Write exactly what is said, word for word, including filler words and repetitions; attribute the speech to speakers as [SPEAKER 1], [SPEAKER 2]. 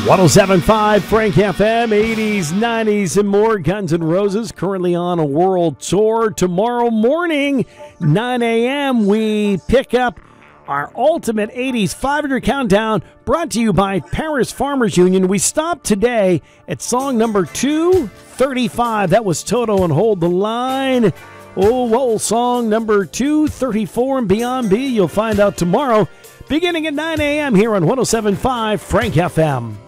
[SPEAKER 1] one oh seven point five Frank F M, eighties, nineties, and more. Guns N' Roses currently on a world tour. Tomorrow morning, nine a.m., we pick up our ultimate eighties five hundred countdown, brought to you by Paris Farmers Union. We stopped today at song number two thirty-five. That was Toto and Hold the Line. Oh, what will song number two thirty-four and beyond be? You'll find out tomorrow, beginning at nine a.m. here on one oh seven point five Frank F M.